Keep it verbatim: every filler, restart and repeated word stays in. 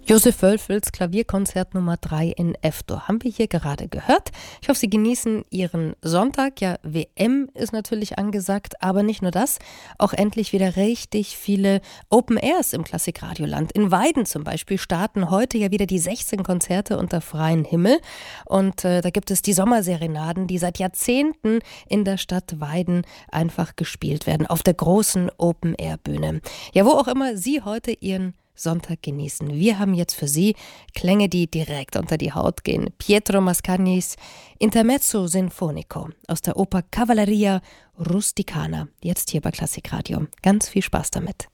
Josef Wölfels Klavierkonzert Nummer drei in F-Dur haben wir hier gerade gehört. Ich hoffe, Sie genießen Ihren Sonntag. Ja, W M ist natürlich angesagt, aber nicht nur das. Auch endlich wieder richtig viele Open Airs im Klassikradioland. In Weiden zum Beispiel starten heute ja wieder die sechzehn Konzerte unter freiem Himmel. Und äh, da gibt es die Sommerserenaden, die seit Jahrzehnten in der Stadt Weiden einfach gespielt werden, auf der großen Open Air Bühne. Ja, wo auch immer Sie heute Ihren Sonntag genießen. Wir haben jetzt für Sie Klänge, die direkt unter die Haut gehen. Pietro Mascagnis Intermezzo Sinfonico aus der Oper Cavalleria Rusticana. Jetzt hier bei Klassikradio. Ganz viel Spaß damit.